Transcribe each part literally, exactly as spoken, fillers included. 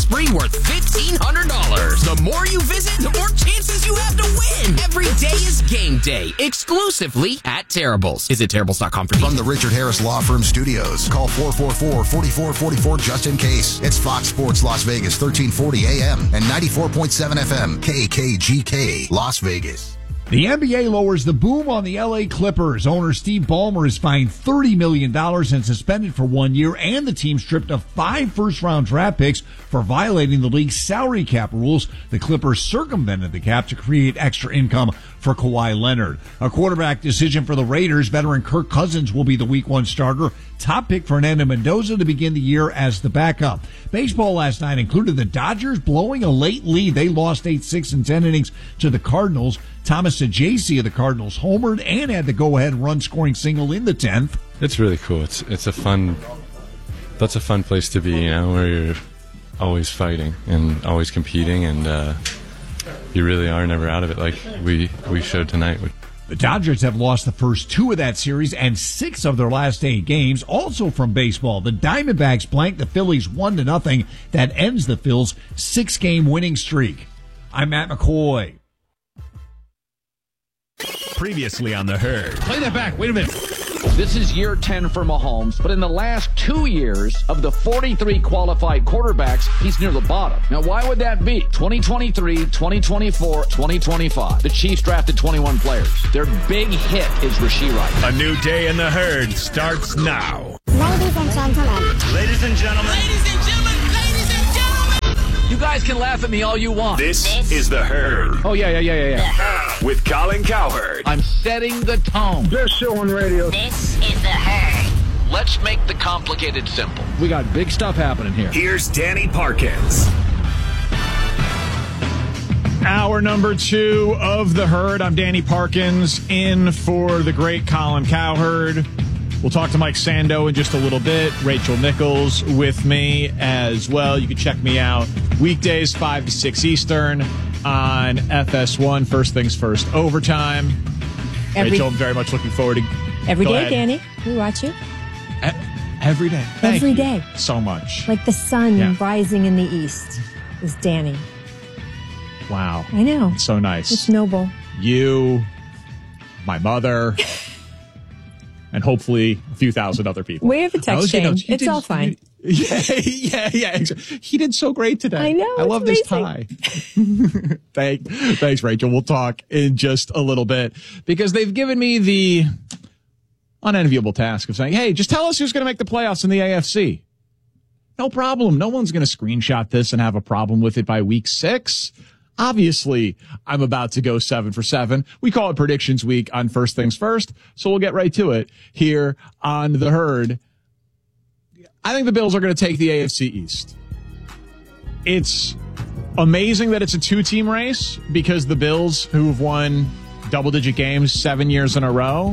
spree worth fifteen hundred dollars. The more you visit, the more chances you have to win. Every day is game day, exclusively at Terrible's. Visit Terrible's dot com for From the Richard Harris Law Firm Studios, call four four four, four four four four just in case. It's Fox Sports Las Vegas, thirteen forty A M and ninety-four point seven F M, K K G K, Las Vegas. The N B A lowers the boom on the L A Clippers. Owner Steve Ballmer is fined thirty million dollars and suspended for one year, and the team stripped of five first-round draft picks for violating the league's salary cap rules. The Clippers circumvented the cap to create extra income for Kawhi Leonard. A quarterback decision for the Raiders. Veteran Kirk Cousins will be the week one starter. Top pick Fernando Mendoza to begin the year as the backup. Baseball last night included the Dodgers blowing a late lead. They lost eight six in ten innings to the Cardinals. Thomas Saggese of the Cardinals homered and had the go-ahead run-scoring single in the tenth. It's really cool. It's it's a fun. That's a fun place to be, you know, where you're always fighting and always competing, and uh, you really are never out of it, like we we showed tonight. The Dodgers have lost the first two of that series and six of their last eight games. Also from baseball, the Diamondbacks blanked the Phillies one to nothing. That ends the Phils' six-game winning streak. I'm Matt McCoy. Previously on The Herd. Play that back. Wait a minute. This is year ten for Mahomes, but in the last two years of the forty-three qualified quarterbacks, he's near the bottom. Now, why would that be? twenty twenty-three, twenty twenty-four, twenty twenty-five. The Chiefs drafted twenty-one players. Their big hit is Rashee Rice. A new day in The Herd starts now. Ladies and gentlemen. Ladies and gentlemen. Ladies and gentlemen, ladies and gentlemen. You guys can laugh at me all you want. This, this is The Herd. Oh, yeah, yeah, yeah, yeah, yeah. With Colin Cowherd. I'm setting the tone. Best show on radio. This is The Herd. Let's make the complicated simple. We got big stuff happening here. Here's Danny Parkins. Hour number two of The Herd. I'm Danny Parkins, in for the great Colin Cowherd. We'll talk to Mike Sando in just a little bit. Rachel Nichols with me as well. You can check me out weekdays, five to six Eastern on F S one. First Things First Overtime. Every, Rachel, I'm very much looking forward to Every Go day, ahead. Danny. We watch you. E- every day. Thank Every you day. so much. Like the sun Yeah. rising in the east is Danny. Wow. I know. So nice. It's noble. You, my mother, and hopefully a few thousand other people. We have a text was, you know, chain. he It's did- all fine. Yeah, yeah, yeah. exa- He did so great today. I know, I love it's this tie. Thank, thanks, Rachel. We'll talk in just a little bit because they've given me the unenviable task of saying, hey, just tell us who's going to make the playoffs in the A F C. No problem. No one's going to screenshot this and have a problem with it by week six. Obviously, I'm about to go seven for seven. We call it Predictions Week on First Things First, so we'll get right to it here on The Herd. I think the Bills are going to take the A F C East. It's amazing that it's a two-team race because the Bills, who have won double-digit games seven years in a row,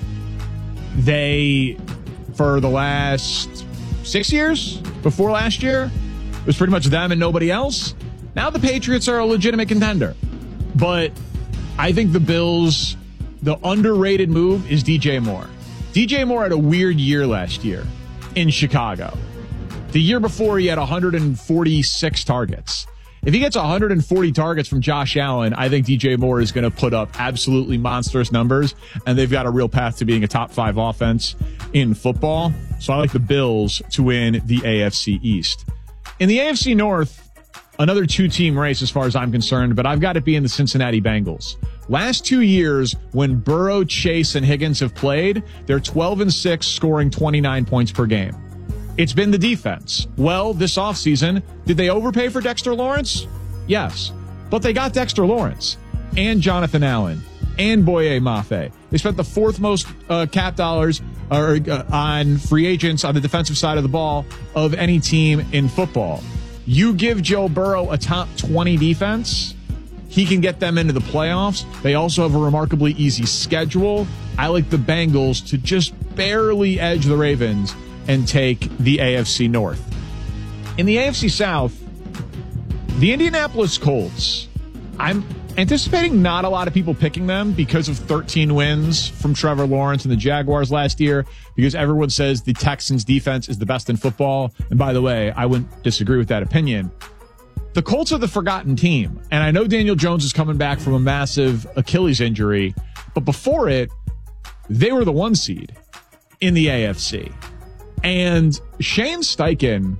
they, for the last six years, before last year, it was pretty much them and nobody else. Now the Patriots are a legitimate contender. But I think the Bills, the underrated move is D J Moore. D J Moore had a weird year last year in Chicago. The year before, he had one hundred forty-six targets. If he gets one hundred forty targets from Josh Allen, I think D J Moore is going to put up absolutely monstrous numbers, and they've got a real path to being a top five offense in football. So I like the Bills to win the A F C East. In the A F C North, another two-team race as far as I'm concerned, but I've got it being the Cincinnati Bengals. Last two years, when Burrow, Chase, and Higgins have played, they're twelve and six, scoring twenty-nine points per game. It's been the defense. Well, this offseason, did they overpay for Dexter Lawrence? Yes. But they got Dexter Lawrence and Jonathan Allen and Boye Mafe. They spent the fourth most uh, cap dollars uh, on free agents on the defensive side of the ball of any team in football. You give Joe Burrow a top twenty defense, he can get them into the playoffs. They also have a remarkably easy schedule. I like the Bengals to just barely edge the Ravens and take the A F C North. In the A F C South, the Indianapolis Colts, I'm anticipating not a lot of people picking them because of thirteen wins from Trevor Lawrence and the Jaguars last year, because everyone says the Texans defense is the best in football. And by the way, I wouldn't disagree with that opinion. the Colts are the forgotten team. And I know Daniel Jones is coming back from a massive Achilles injury, but before it, they were the one seed in the A F C. And Shane Steichen,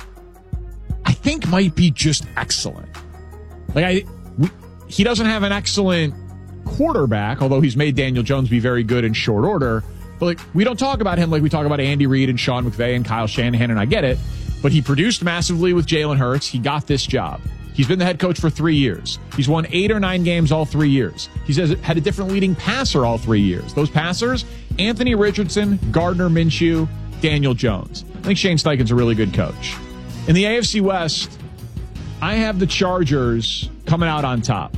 I think, might be just excellent. Like, I, we, he doesn't have an excellent quarterback, although he's made Daniel Jones be very good in short order. But like, we don't talk about him like we talk about Andy Reid and Sean McVay and Kyle Shanahan, and I get it. But he produced massively with Jalen Hurts. He got this job. He's been the head coach for three years. He's won eight or nine games all three years. He's had a different leading passer all three years. Those passers, Anthony Richardson, Gardner Minshew, Daniel Jones. I think Shane Steichen's a really good coach. In the A F C West, I have the Chargers coming out on top.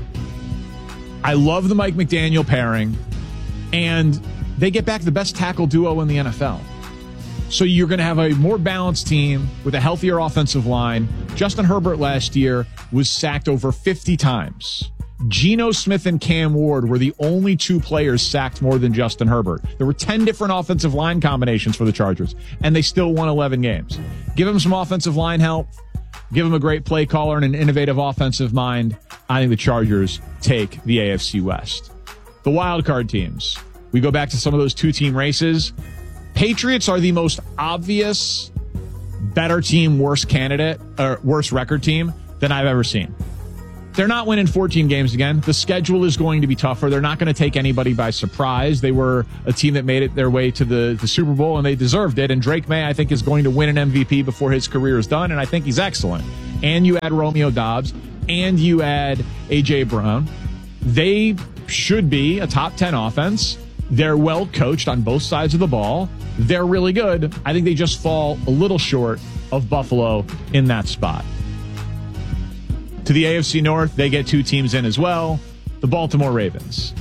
I love the Mike McDaniel pairing, and they get back the best tackle duo in the N F L. So you're going to have a more balanced team with a healthier offensive line. Justin Herbert last year was sacked over fifty times. Geno Smith and Cam Ward were the only two players sacked more than Justin Herbert. There were ten different offensive line combinations for the Chargers, and they still won eleven games. Give them some offensive line help. Give them a great play caller and an innovative offensive mind. I think the Chargers take the A F C West. The wild card teams. We go back to some of those two-team races. Patriots are the most obvious better team, worse candidate, or worse record team than I've ever seen. They're not winning fourteen games again. The schedule is going to be tougher. They're not going to take anybody by surprise. They were a team that made it their way to the, the Super Bowl, and they deserved it. And Drake May, I think, is going to win an M V P before his career is done, and I think he's excellent. And you add Romeo Doubs, and you add A J. Brown. They should be a top ten offense. They're well coached on both sides of the ball. They're really good. I think they just fall a little short of Buffalo in that spot. To the A F C North, they get two teams in as well. The Baltimore Ravens.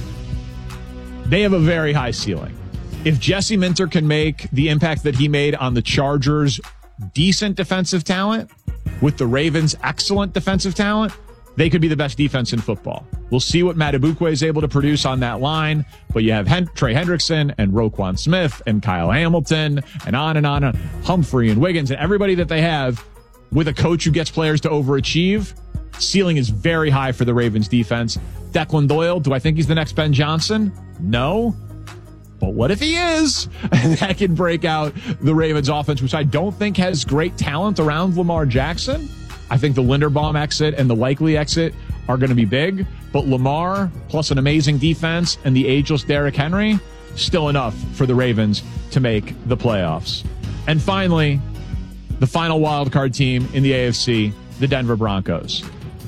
They have a very high ceiling. If Jesse Minter can make the impact that he made on the Chargers' decent defensive talent with the Ravens' excellent defensive talent, they could be the best defense in football. We'll see what Madubuike is able to produce on that line, but you have Hen- Trey Hendrickson and Roquan Smith and Kyle Hamilton and on and on, and Humphrey and Wiggins and everybody that they have with a coach who gets players to overachieve. Ceiling is very high for the Ravens defense. Declan Doyle, do I think he's the next Ben Johnson? No. But what if he is? That can break out the Ravens offense, which I don't think has great talent around Lamar Jackson. I think the Linderbaum exit and the likely exit are going to be big, but Lamar plus an amazing defense and the ageless Derrick Henry, still enough for the Ravens to make the playoffs. And finally, the final wild card team in the A F C, the Denver Broncos.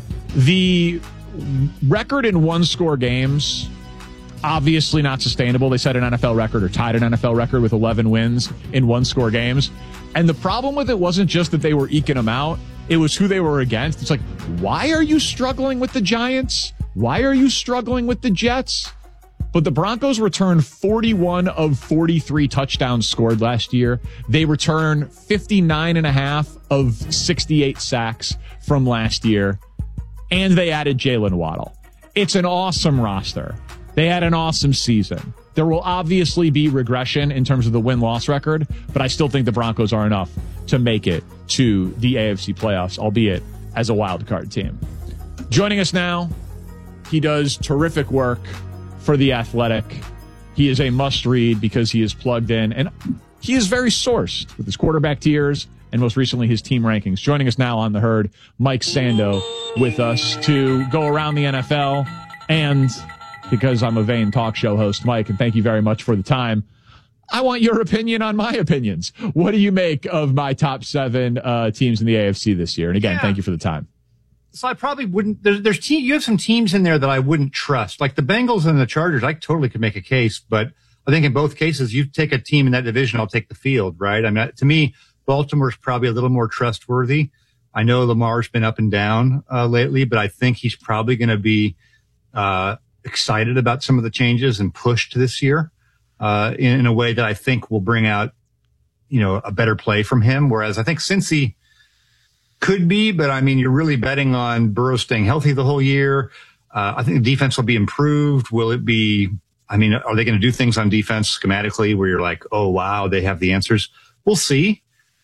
The record in one-score games, obviously not sustainable. They set an N F L record or tied an N F L record with eleven wins in one-score games. And the problem with it wasn't just that they were eking them out. It was who they were against. It's like, why are you struggling with the Giants? Why are you struggling with the Jets? But the Broncos returned forty-one of forty-three touchdowns scored last year. They return fifty-nine and a half of sixty-eight sacks from last year. And they added Jalen Waddle. It's an awesome roster. They had an awesome season. There will obviously be regression in terms of the win-loss record, but I still think the Broncos are enough to make it to the A F C playoffs, albeit as a wild card team. Joining us now, he does terrific work for The Athletic. He is a must-read because he is plugged in, and he is very sourced with his quarterback tiers and most recently his team rankings. Joining us now on The Herd, Mike Sando with us to go around the N F L, and because I'm a vain talk show host, Mike, and thank you very much for the time, I want your opinion on my opinions. What do you make of my top seven uh, teams in the A F C this year? And again, yeah. Thank you for the time. So I probably wouldn't, there's, there's te- you have some teams in there that I wouldn't trust. Like the Bengals and the Chargers, I totally could make a case, but I think in both cases, you take a team in that division, I'll take the field, right? I mean, to me, Baltimore's probably a little more trustworthy. I know Lamar's been up and down uh, lately, but I think he's probably going to be uh excited about some of the changes and pushed this year uh in, in a way that I think will bring out, you know, a better play from him. Whereas I think Cincy could be, but I mean, you're really betting on Burrow staying healthy the whole year. Uh, I think the defense will be improved. Will it be, I mean, are they going to do things on defense schematically where you're like, oh, wow, they have the answers? We'll see.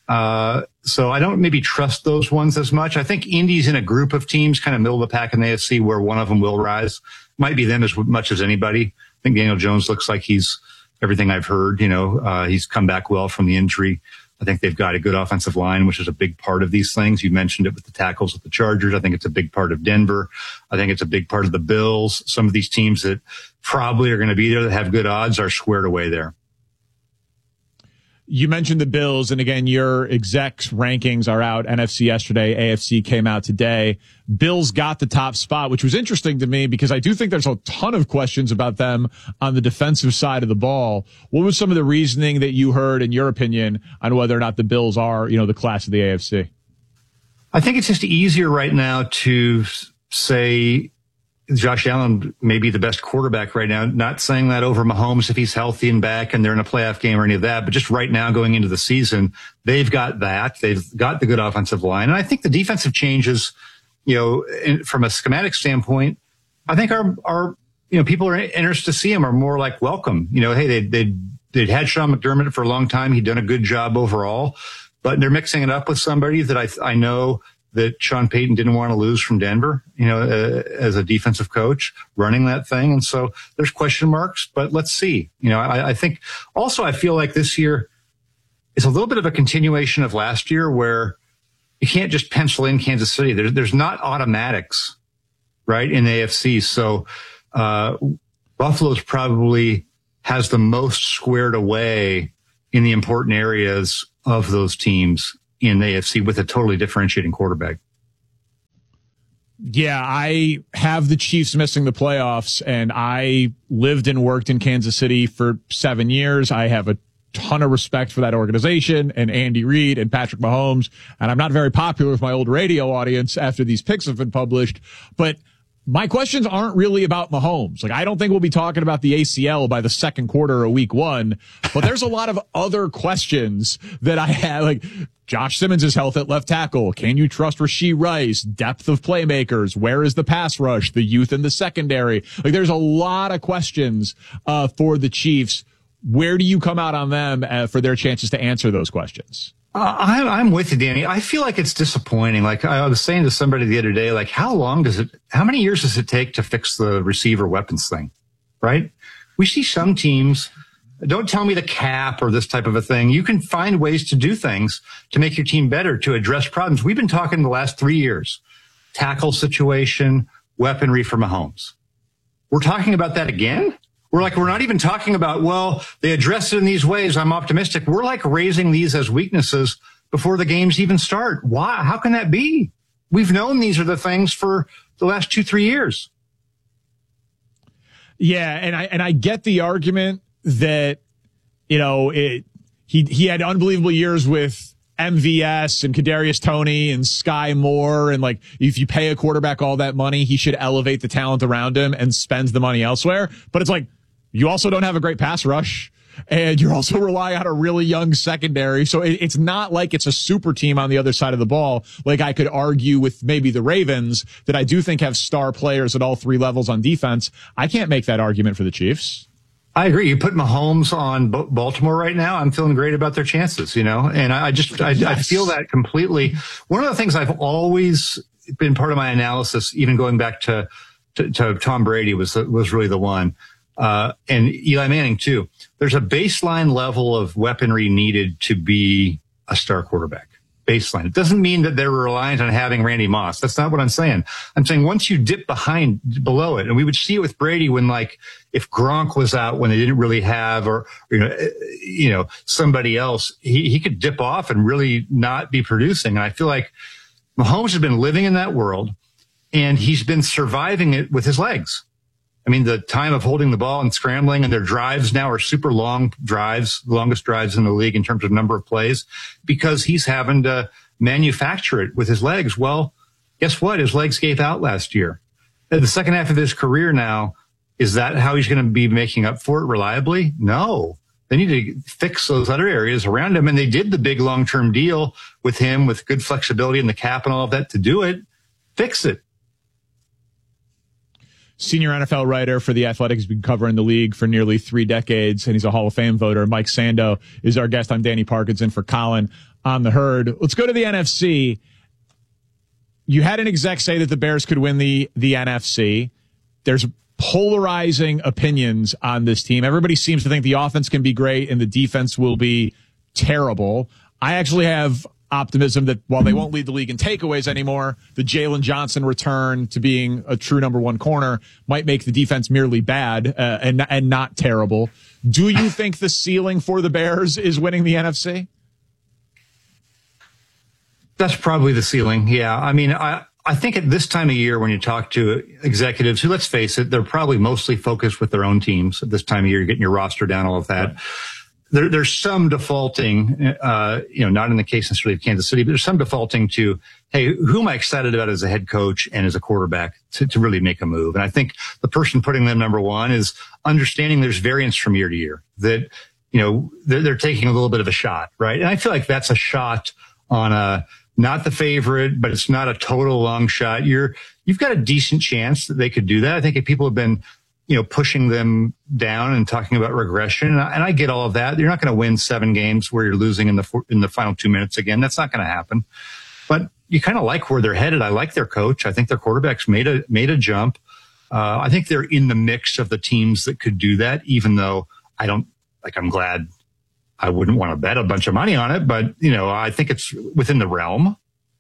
Uh, so I don't maybe trust those ones as much. I think Indy's in a group of teams, kind of middle of the pack in the A F C, where one of them will rise. Might be them as much as anybody. I think Daniel Jones looks like he's everything I've heard. You know, uh, he's come back well from the injury. I think they've got a good offensive line, which is a big part of these things. You mentioned it with the tackles with the Chargers. I think it's a big part of Denver. I think it's a big part of the Bills. Some of these teams that probably are going to be there that have good odds are squared away there. You mentioned the Bills, and again, your execs rankings are out. N F C yesterday, A F C came out today. Bills got the top spot, which was interesting to me because I do think there's a ton of questions about them on the defensive side of the ball. What was some of the reasoning that you heard, in your opinion, on whether or not the Bills are, you know, the class of the A F C? I think it's just easier right now to say Josh Allen may be the best quarterback right now. Not saying that over Mahomes if he's healthy and back and they're in a playoff game or any of that, but just right now going into the season, they've got that. They've got the good offensive line. And I think the defensive changes, you know, in, from a schematic standpoint, I think our, our, you know, people are interested to see him are more like welcome. You know, hey, they, they, they'd had Sean McDermott for a long time. He'd done a good job overall, but they're mixing it up with somebody that I, I know that Sean Payton didn't want to lose from Denver, you know, uh, as a defensive coach running that thing. And so there's question marks, but let's see. You know, I, I think also I feel like this year is a little bit of a continuation of last year where you can't just pencil in Kansas City. There, there's not automatics, right, in the A F C. So uh, Buffalo's probably has the most squared away in the important areas of those teams in the A F C with a totally differentiating quarterback. Yeah, I have the Chiefs missing the playoffs, and I lived and worked in Kansas City for seven years. I have a ton of respect for that organization and Andy Reid and Patrick Mahomes, and I'm not very popular with my old radio audience after these picks have been published, but my questions aren't really about Mahomes. Like, I don't think we'll be talking about the A C L by the second quarter of week one, but there's a lot of other questions that I have, like Josh Simmons' health at left tackle. Can you trust Rashee Rice? Depth of playmakers. Where is the pass rush? The youth in the secondary. Like, there's a lot of questions uh, for the Chiefs. Where do you come out on them uh, for their chances to answer those questions? Uh, I'm, I'm with you, Danny. I feel like it's disappointing. Like I was saying to somebody the other day, like how long does it, how many years does it take to fix the receiver weapons thing? Right? We see some teams, don't tell me the cap or this type of a thing. You can find ways to do things to make your team better, to address problems. We've been talking the last three years, tackle situation, weaponry for Mahomes. We're talking about that again? We're like, we're not even talking about, well, they address it in these ways. I'm optimistic. We're like raising these as weaknesses before the games even start. Why? How can that be? We've known these are the things for the last two, three years. Yeah. And I, and I get the argument that, you know, it, he, he had unbelievable years with M V S and Kadarius Toney and Sky Moore. And like, if you pay a quarterback all that money, he should elevate the talent around him and spends the money elsewhere. But it's like, you also don't have a great pass rush, and you're also relying on a really young secondary. So it, it's not like it's a super team on the other side of the ball. Like I could argue with maybe the Ravens that I do think have star players at all three levels on defense. I can't make that argument for the Chiefs. I agree. You put Mahomes on B- Baltimore right now, I'm feeling great about their chances, you know, and I, I just, I, yes. I feel that completely. One of the things I've always been part of my analysis, even going back to, to, to Tom Brady was, was really the one. Uh, and Eli Manning too. There's a baseline level of weaponry needed to be a star quarterback. Baseline. It doesn't mean that they're reliant on having Randy Moss. That's not what I'm saying. I'm saying once you dip behind, below it, and we would see it with Brady when, like, if Gronk was out when they didn't really have, or, you know, you know, somebody else, he, he could dip off and really not be producing. And I feel like Mahomes has been living in that world, and he's been surviving it with his legs. I mean, the time of holding the ball and scrambling, and their drives now are super long drives, longest drives in the league in terms of number of plays, because he's having to manufacture it with his legs. Well, guess what? His legs gave out last year. At the second half of his career now, is that how he's going to be making up for it reliably? No. They need to fix those other areas around him. And they did the big long-term deal with him with good flexibility in the cap and all of that to do it. Fix it. senior N F L writer for The Athletic. He's been covering the league for nearly three decades, and he's a Hall of Fame voter. Mike Sando is our guest. I'm Danny Parkinson for Colin on the Herd. Let's go to the N F C. You had an exec say that the Bears could win the, the N F C. There's polarizing opinions on this team. Everybody seems to think the offense can be great and the defense will be terrible. I actually have optimism that while they won't lead the league in takeaways anymore, the Jalen Johnson return to being a true number one corner might make the defense merely bad uh, and and not terrible. Do you think the ceiling for the Bears is winning the N F C? That's probably the ceiling. Yeah. I mean, I, I think at this time of year, when you talk to executives who, let's face it, they're probably mostly focused with their own teams at this time of year, you're getting your roster down, all of that. Right. There, there's some defaulting, uh, you know, not in the case necessarily of Kansas City, but there's some defaulting to, hey, who am I excited about as a head coach and as a quarterback to, to really make a move? And I think the person putting them number one is understanding there's variance from year to year, that, you know, they're, they're taking a little bit of a shot, right? And I feel like that's a shot on a, not the favorite, but it's not a total long shot. You're, you've got a decent chance that they could do that. I think if people have been, you know, pushing them down and talking about regression. And I, and I get all of that. You're not going to win seven games where you're losing in the, in the final two minutes again. That's not going to happen, but you kind of like where they're headed. I like their coach. I think their quarterback's made a, made a jump. Uh, I think they're in the mix of the teams that could do that, even though I don't like, I'm glad I wouldn't want to bet a bunch of money on it, but you know, I think it's within the realm.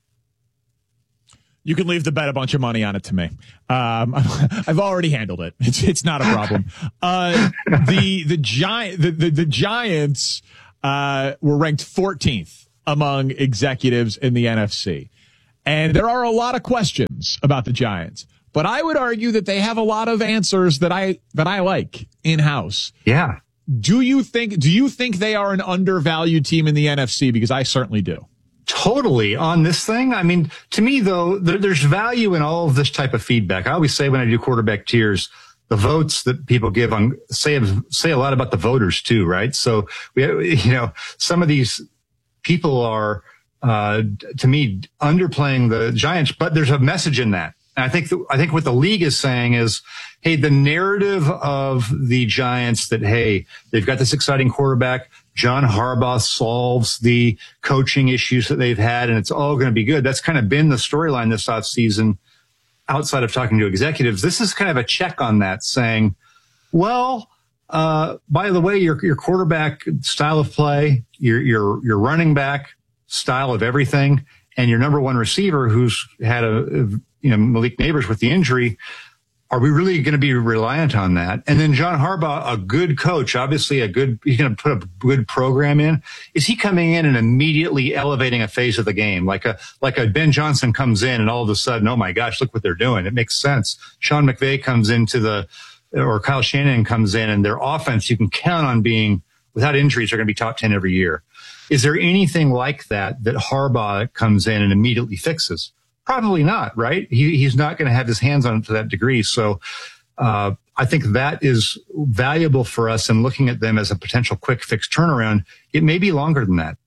You can leave the bet a bunch of money on it to me. Um, I've already handled it. It's it's not a problem. Uh, the the giant the, the, the Giants uh, were ranked fourteenth among executives in the N F C, and there are a lot of questions about the Giants. But I would argue that they have a lot of answers that I that I like in house. Yeah. Do you think do you think they are an undervalued team in the N F C? Because I certainly do. Totally on this thing. I mean, to me, though, there, there's value in all of this type of feedback. I always say when I do quarterback tiers, the votes that people give on say, say a lot about the voters too, right? So we, you know, some of these people are, uh, to me, underplaying the Giants, but there's a message in that. And I think, the, I think what the league is saying is, hey, the narrative of the Giants that, hey, they've got this exciting quarterback. John Harbaugh solves the coaching issues that they've had, and it's all going to be good. That's kind of been the storyline this offseason outside of talking to executives. This is kind of a check on that, saying, well, uh, by the way, your, your quarterback style of play, your, your, your running back style of everything, and your number one receiver who's had a, you know, Malik Neighbors with the injury, are we really going to be reliant on that? And then John Harbaugh, a good coach, obviously a good, he's going to put a good program in. Is he coming in and immediately elevating a phase of the game? Like a, like a Ben Johnson comes in and all of a sudden, oh my gosh, look what they're doing. It makes sense. Sean McVay comes into the, or Kyle Shanahan comes in and their offense, you can count on being, without injuries, they're going to be top ten every year. Is there anything like that that Harbaugh comes in and immediately fixes? Probably not, right? He, he's not going to have his hands on it to that degree. So uh, I think that is valuable for us in looking at them as a potential quick fix turnaround. It may be longer than that.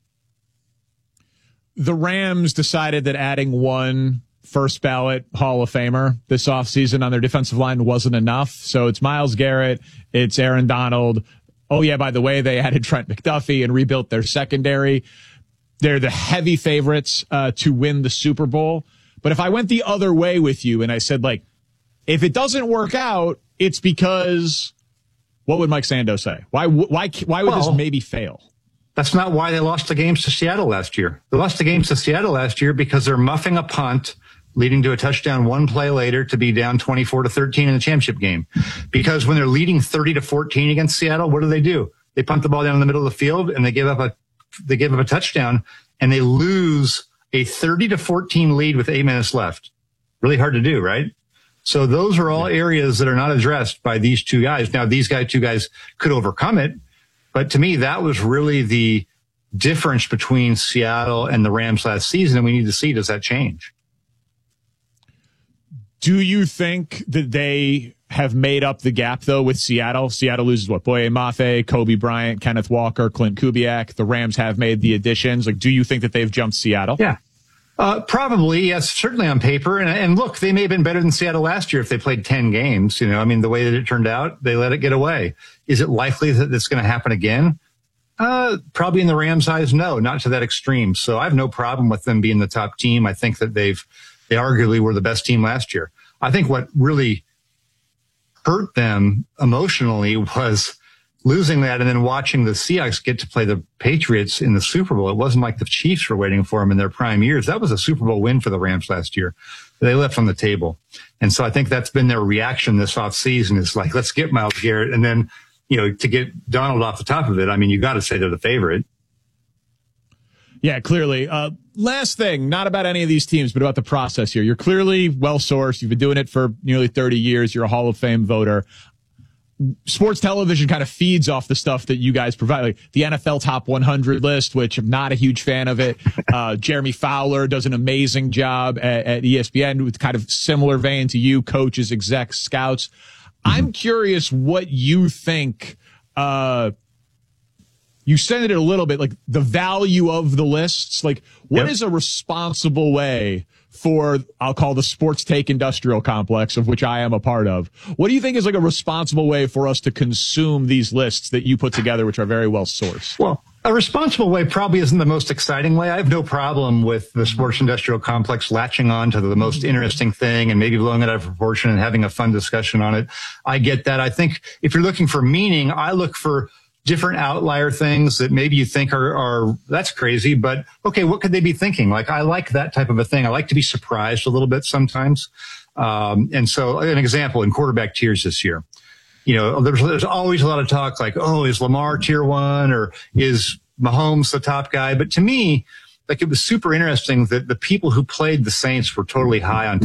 The Rams decided that adding one first ballot Hall of Famer this offseason on their defensive line wasn't enough. So it's Myles Garrett, it's Aaron Donald. Oh, yeah, by the way, they added Trent McDuffie and rebuilt their secondary. They're the heavy favorites uh, to win the Super Bowl. But if I went the other way with you and I said, like, if it doesn't work out, it's because what would Mike Sando say? Why why why would well, this maybe fail? That's not why they lost the games to Seattle last year. They lost the games to Seattle last year because they're muffing a punt, leading to a touchdown one play later to be down twenty-four to thirteen in the championship game. Because when they're leading thirty to fourteen against Seattle, what do they do? They punt the ball down in the middle of the field and they give up a they give up a touchdown and they lose a thirty to fourteen lead with eight minutes left. Really hard to do, right? So those are all areas that are not addressed by these two guys. Now, these guys, two guys could overcome it. But to me, that was really the difference between Seattle and the Rams last season. And we need to see, does that change? Do you think that they have made up the gap, though, with Seattle? Seattle loses, what, Boye Mafe, Kobe Bryant, Kenneth Walker, Clint Kubiak. The Rams have made the additions. Like, do you think that they've jumped Seattle? Yeah. Uh, probably, yes, certainly on paper. And, and look, they may have been better than Seattle last year if they played ten games. You know, I mean, the way that it turned out, they let it get away. Is it likely that it's going to happen again? Uh, probably in the Rams' eyes, no, not to that extreme. So I have no problem with them being the top team. I think that they've, they arguably were the best team last year. I think what really hurt them emotionally was losing that and then watching the Seahawks get to play the Patriots in the Super Bowl. It wasn't like the Chiefs were waiting for them in their prime years. That was a Super Bowl win for the Rams last year. They left on the table. And so I think that's been their reaction this offseason is like, let's get Myles Garrett. And then, you know, to get Donald off the top of it, I mean, you got to say they're the favorite. Yeah, clearly. Uh, last thing, not about any of these teams, but about the process here. You're clearly well-sourced. You've been doing it for nearly thirty years. You're a Hall of Fame voter. Sports television kind of feeds off the stuff that you guys provide, like the N F L Top one hundred list, which I'm not a huge fan of it. Uh, Jeremy Fowler does an amazing job at, at E S P N with kind of similar vein to you, coaches, execs, scouts. I'm curious what you think. Uh, you said it a little bit, like the value of the lists. Like, what yep. is a responsible way for, I'll call the sports take industrial complex, of which I am a part of? What do you think is like a responsible way for us to consume these lists that you put together, which are very well sourced? Well, a responsible way probably isn't the most exciting way. I have no problem with the sports industrial complex latching on to the most interesting thing and maybe blowing it out of proportion and having a fun discussion on it. I get that. I think if you're looking for meaning, I look for different outlier things that maybe you think are, are, that's crazy, but okay, what could they be thinking? Like, I like that type of a thing. I like to be surprised a little bit sometimes. Um, and so an example in quarterback tiers this year, you know, there's, there's always a lot of talk like, oh, is Lamar tier one or is Mahomes the top guy? But to me, like, it was super interesting that the people who played the Saints were totally high on